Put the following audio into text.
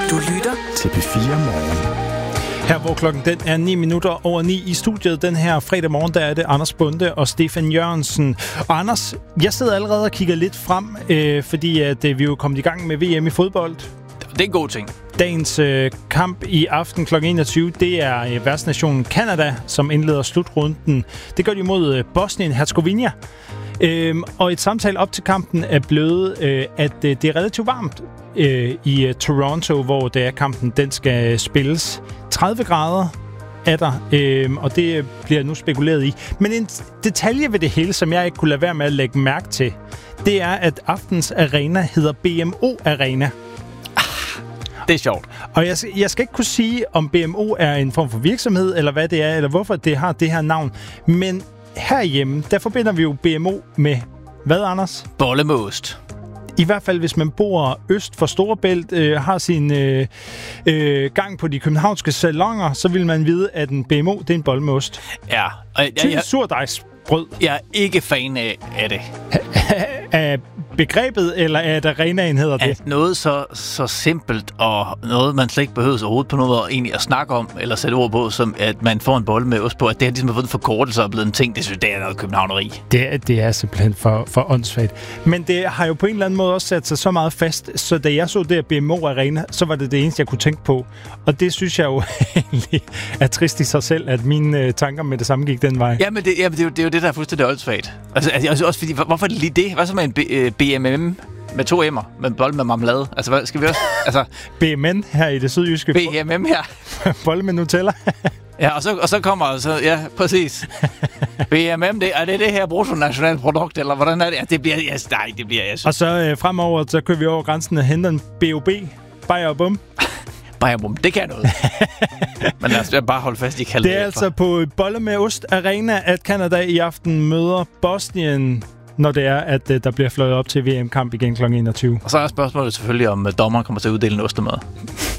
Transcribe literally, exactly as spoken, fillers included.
Du lytter til P fire Morgen. Her hvor klokken den er ni minutter over ni i studiet den her fredag morgen, der er det Anders Bonde og Stefan Jørgensen. Og Anders, jeg sidder allerede og kigger lidt frem, øh, fordi at, øh, vi er jo kommet i gang med V M i fodbold. Det er en god ting. Dagens øh, kamp i aften klokken enogtyve, det er øh, værtsnationen Canada, som indleder slutrunden. Det gør de mod øh, Bosnien-Herzegovina. Øhm, og et samtale op til kampen er blevet, øh, at øh, det er relativt varmt øh, i øh, Toronto, hvor det er kampen, den skal spilles. tredive grader er der, øh, og det bliver nu spekuleret i. Men en detalje ved det hele, som jeg ikke kunne lade være med at lægge mærke til, det er, at aftens arena hedder B M O Arena. Det er sjovt. Og jeg, jeg skal ikke kunne sige, om B M O er en form for virksomhed, eller hvad det er, eller hvorfor det har det her navn. Men herhjemme, der forbinder vi jo B M O med, hvad, Anders? Bolle med ost. I hvert fald, hvis man bor øst for Storebælt, øh, har sin øh, øh, gang på de københavnske salonger, så vil man vide, at en B M O, det er en bolle med ost. Ja. Og jeg, Til jeg, surdejsbrød. jeg er ikke fan af, af det. Af begrebet, eller af arenaen hedder det? At noget så, så simpelt, og noget, man slet ikke behøver overhovedet på noget egentlig at snakke om, eller sætte ord på, som at man får en bolle med ost på, at det har ligesom fået en forkortelse og blevet en ting, det synes det er noget københavneri. Det er, det er simpelthen for, for åndssvagt. Men det har jo på en eller anden måde også sat sig så meget fast, så da jeg så det B M O Arena, så var det det eneste, jeg kunne tænke på. Og det synes jeg jo egentlig er trist i sig selv, at mine øh, tanker med det samme gik den vej. Jamen, det, jamen det, er, jo, det er jo det, der er fuldstændig åndssvagt. Altså, altså også fordi, hvorfor er det lige det? Hvad så med en B, øh, B M M med to M'er, med en bolle med marmelade? Altså, hvad skal vi også... Altså, B M N her i det sydjyske. B M M her. Bolle med Nutella. Ja, og så, og så kommer... Så, ja, præcis. B M M, det, er det det her bruttonationalprodukt, eller hvordan er det? Ja, det bliver... Ja, nej, det bliver... Jeg synes. Og så øh, fremover, så kører vi over grænsen og henter en B O B. Bajer og bum. Bajer bum, det kan noget. Men lad os bare holde fast i kaldet. Det er altså på Bolle med Ost Arena, at Canada i aften møder Bosnien, når det er, at uh, der bliver fløjet op til V M-kamp igen klokken enogtyve. Og så er spørgsmålet selvfølgelig, om uh, dommeren kommer til at uddele en ostemad.